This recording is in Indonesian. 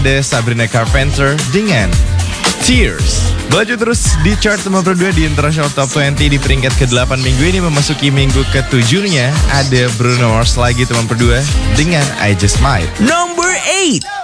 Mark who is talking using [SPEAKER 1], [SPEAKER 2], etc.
[SPEAKER 1] ada Sabrina Carpenter dengan Tears. Melaju terus di chart nomor 2 di International Top 20 di peringkat ke-8 minggu ini memasuki minggu ke-7-nya. Ada Bruno Mars lagi nomor 2 dengan I Just Might.
[SPEAKER 2] Number 8.